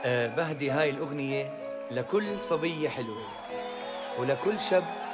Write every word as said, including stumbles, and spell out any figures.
أه بهدي هاي الأغنية لكل صبية حلوة ولكل شاب